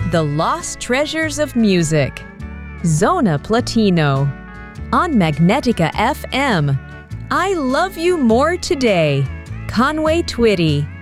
The Lost Treasures of Music. Zona Platino. On Magnetica FM. I Love You More Today. Conway Twitty.